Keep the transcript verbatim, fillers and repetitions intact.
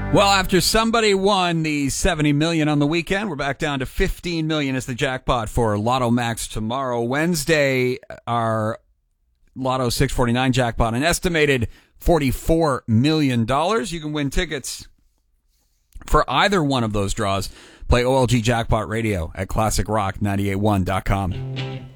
Well, after somebody won the seventy million dollars on the weekend, we're back down to fifteen million dollars as the jackpot for Lotto Max tomorrow. Wednesday, our Lotto six forty-nine jackpot, an estimated forty-four million dollars. You can win tickets for either one of those draws. Play O L G Jackpot Radio at classic rock nine eight one dot com.